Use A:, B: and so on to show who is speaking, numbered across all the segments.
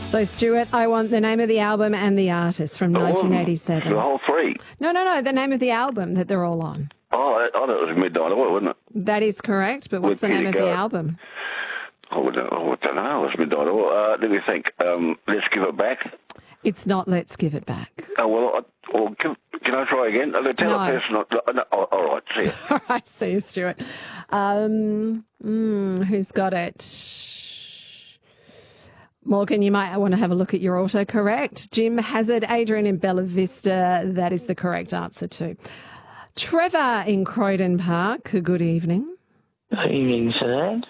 A: So, Stuart, I want the name of the album and the artist from 1987.
B: The whole three?
A: No, the name of the album that they're all on.
B: Oh, I thought it was Midnight Oil, wasn't it?
A: That is correct, but what's the name of the album?
B: I don't know. It's Midnight Oil. Let me think. Let's Give It Back.
A: It's not Let's Give It Back.
B: Oh, well, can I try again? Tell a person. No, all right, see you.
A: All right, see you, Stuart. Who's got it? Morgan, you might want to have a look at your autocorrect. Jim Hazard, Adrian in Bella Vista. That is the correct answer too. Trevor in Croydon Park. Good evening.
C: Good evening, Suzanne.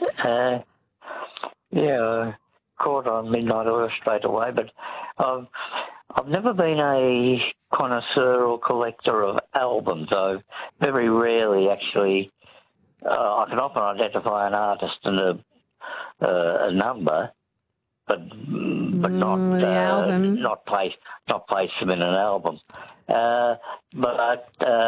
C: Caught on Midnight Oil straight away, but I've never been a connoisseur or collector of albums. I very rarely actually. I can often identify an artist and a number, but not
A: the album.
C: not place them in an album. But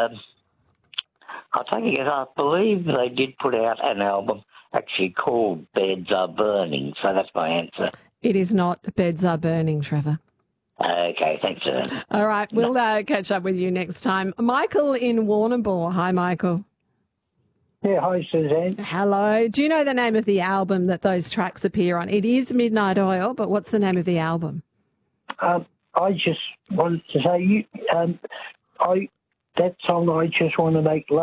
C: I'll take a guess. I believe they did put out an album actually called Beds Are Burning, so that's my answer.
A: It is not Beds Are Burning, Trevor.
C: Okay, thanks, sir.
A: All right, we'll catch up with you next time. Michael in Warrnambool. Hi, Michael.
D: Yeah, hi, Suzanne.
A: Hello. Do you know the name of the album that those tracks appear on? It is Midnight Oil, but what's the name of the album?
D: I just wanted to say, that song I Just Want to Make Love